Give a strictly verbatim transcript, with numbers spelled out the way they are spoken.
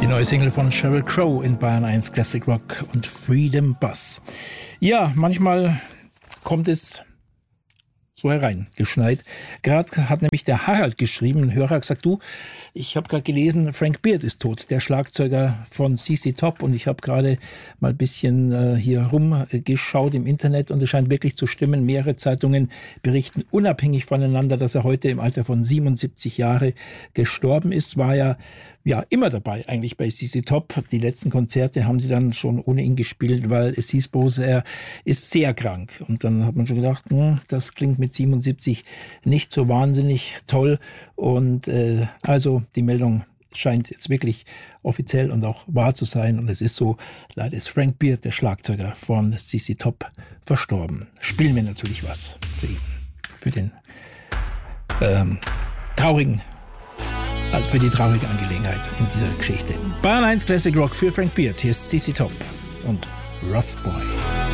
Die neue Single von Sheryl Crow in Bayern eins Classic Rock und Freedom Bus. Ja, manchmal kommt es so hereingeschneit. Gerade hat nämlich der Harald geschrieben, ein Hörer hat gesagt, du, ich habe gerade gelesen, Frank Beard ist tot, der Schlagzeuger von C C Top, und ich habe gerade mal ein bisschen äh, hier rumgeschaut im Internet und es scheint wirklich zu stimmen. Mehrere Zeitungen berichten unabhängig voneinander, dass er heute im Alter von siebenundsiebzig Jahre gestorben ist. War ja ja immer dabei eigentlich bei C C Top. Die letzten Konzerte haben sie dann schon ohne ihn gespielt, weil es hieß bloß, er ist sehr krank. Und dann hat man schon gedacht, hm, das klingt mit siebenundsiebzig nicht so wahnsinnig toll. Und äh, also die Meldung scheint jetzt wirklich offiziell und auch wahr zu sein. Und es ist so, leider ist Frank Beard, der Schlagzeuger von C C Top, verstorben. Spielen wir natürlich was für ihn, für den ähm, traurigen Also für die traurige Angelegenheit in dieser Geschichte. Bayern eins Classic Rock für Frank Beard. Hier ist C C Top und Rough Boy.